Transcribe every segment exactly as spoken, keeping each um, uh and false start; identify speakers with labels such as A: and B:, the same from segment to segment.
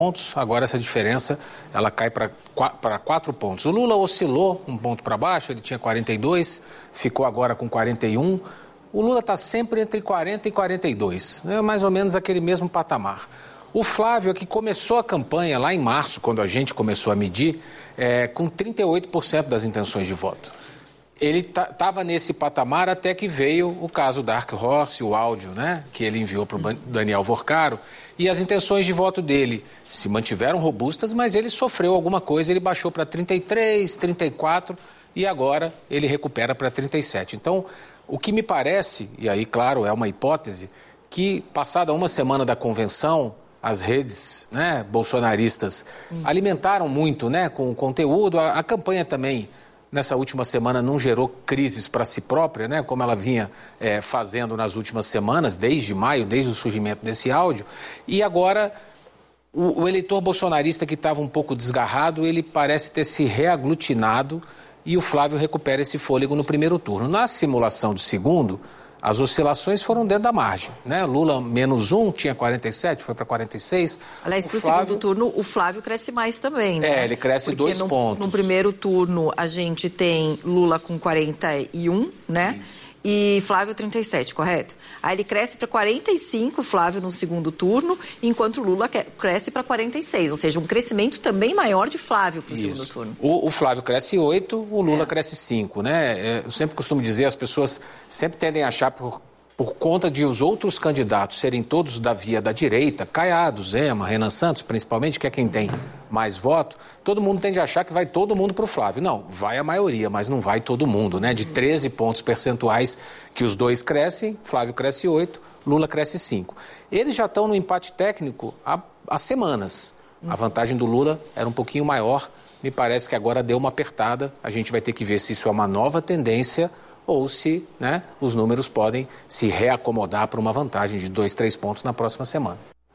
A: pontos, agora essa diferença ela cai para quatro pontos. O Lula oscilou um ponto para baixo, ele tinha quarenta e dois, ficou agora com quarenta e um. O Lula está sempre entre quarenta e quarenta e dois, né? Mais ou menos aquele mesmo patamar. O Flávio, que começou a campanha lá em março, quando a gente começou a medir, é, com trinta e oito por cento das intenções de voto. Ele estava nesse patamar até que veio o caso Dark Horse, o áudio, né, que ele enviou para o Daniel Vorcaro, e as intenções de voto dele se mantiveram robustas, mas ele sofreu alguma coisa, ele baixou para trinta e três, trinta e quatro e agora ele recupera para trinta e sete. Então, o que me parece, e aí, claro, é uma hipótese, que passada uma semana da convenção, as redes, né, bolsonaristas hum. alimentaram muito, né, com o conteúdo, a, a campanha também nessa última semana não gerou crises para si própria, né, como ela vinha é, fazendo nas últimas semanas, desde maio, desde o surgimento desse áudio. E agora, o, o eleitor bolsonarista que estava um pouco desgarrado, ele parece ter se reaglutinado e o Flávio recupera esse fôlego no primeiro turno. Na simulação do segundo, as oscilações foram dentro da margem, né? Lula menos um, tinha quarenta e sete, foi para quarenta e seis.
B: Aliás, para o Flávio... segundo turno, o Flávio cresce mais também, né?
A: É, ele cresce
B: Porque
A: dois
B: no,
A: pontos.
B: No primeiro turno, a gente tem Lula com quarenta e um, né? Isso. E Flávio trinta e sete, correto? Aí ele cresce para quarenta e cinco, Flávio, no segundo turno, enquanto o Lula cresce para quarenta e seis. Ou seja, um crescimento também maior de Flávio para o segundo turno.
A: O, o Flávio cresce oito, o Lula é. cresce cinco, né? Eu sempre costumo dizer, as pessoas sempre tendem a achar por, por conta de os outros candidatos serem todos da via da direita, Caiado, Zema, Renan Santos, principalmente, que é quem tem mais voto, todo mundo tende a achar que vai todo mundo para o Flávio. Não, vai a maioria, mas não vai todo mundo, né? De treze pontos percentuais que os dois crescem, Flávio cresce oito, Lula cresce cinco. Eles já estão no empate técnico há, há semanas. A vantagem do Lula era um pouquinho maior, me parece que agora deu uma apertada. A gente vai ter que ver se isso é uma nova tendência ou se, né, os números podem se reacomodar para uma vantagem de dois, três pontos na próxima semana.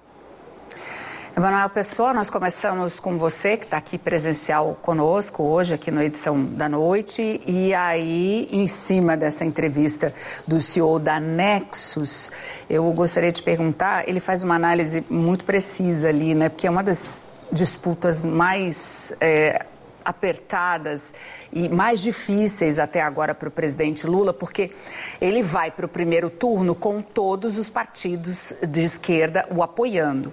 C: Emanuel Pessoa, nós começamos com você, que está aqui presencial conosco hoje, aqui na edição da noite, e aí, em cima dessa entrevista do C E O da Nexus, eu gostaria de perguntar, ele faz uma análise muito precisa ali, né, porque é uma das disputas mais é, apertadas e mais difíceis até agora para o presidente Lula, porque ele vai para o primeiro turno com todos os partidos de esquerda o apoiando.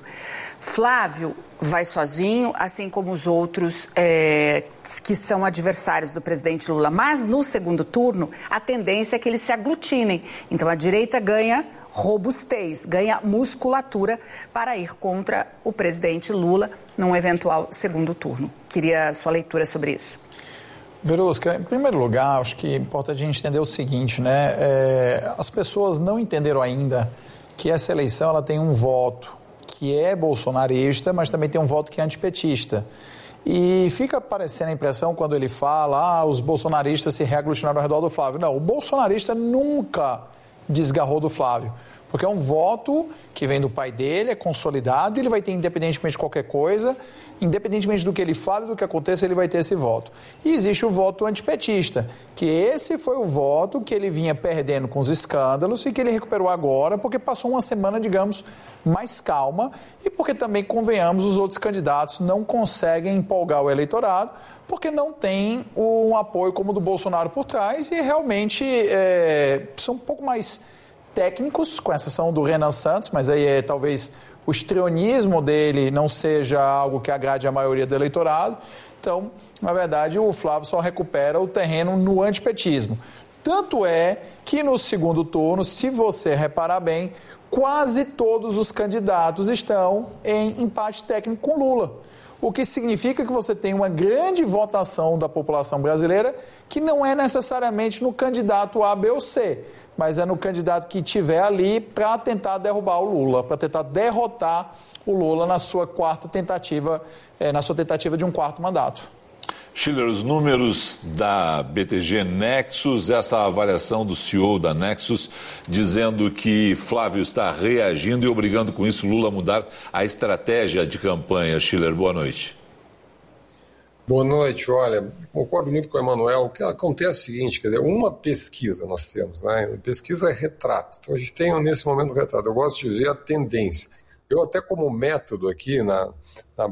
C: Flávio vai sozinho, assim como os outros é, que são adversários do presidente Lula. Mas no segundo turno, a tendência é que eles se aglutinem. Então a direita ganha robustez, ganha musculatura para ir contra o presidente Lula num eventual segundo turno. Queria a sua leitura sobre isso.
D: Verusca, em primeiro lugar, acho que é importante a gente entender o seguinte, né? É, as pessoas não entenderam ainda que essa eleição ela tem um voto que é bolsonarista, mas também tem um voto que é antipetista. E fica parecendo a impressão quando ele fala, ah, os bolsonaristas se reaglutinaram ao redor do Flávio. Não, o bolsonarista nunca desgarrou do Flávio, porque é um voto que vem do pai dele, é consolidado, e ele vai ter, independentemente de qualquer coisa, independentemente do que ele fale, do que aconteça, ele vai ter esse voto. E existe o voto antipetista, que esse foi o voto que ele vinha perdendo com os escândalos e que ele recuperou agora, porque passou uma semana, digamos, mais calma, e porque também, convenhamos, os outros candidatos não conseguem empolgar o eleitorado, porque não tem um apoio como o do Bolsonaro por trás e realmente é, são um pouco mais técnicos, com exceção do Renan Santos, mas aí é talvez o histrionismo dele não seja algo que agrade a maioria do eleitorado. Então, na verdade, o Flávio só recupera o terreno no antipetismo. Tanto é que no segundo turno, se você reparar bem, quase todos os candidatos estão em empate técnico com Lula. O que significa que você tem uma grande votação da população brasileira que não é necessariamente no candidato A, B ou C, mas é no candidato que tiver ali para tentar derrubar o Lula, para tentar derrotar o Lula na sua quarta tentativa, eh, na sua tentativa de um quarto mandato.
E: Schiller, os números da B T G Nexus, essa avaliação do C E O da Nexus, dizendo que Flávio está reagindo e obrigando com isso Lula a mudar a estratégia de campanha. Schiller, boa noite.
F: Boa noite. Olha, concordo muito com o Emanuel. O que acontece é o seguinte, quer dizer, uma pesquisa nós temos, né? Pesquisa é retrato. Então a gente tem nesse momento retrato. Eu gosto de ver a tendência. Eu até como método aqui na, Tá?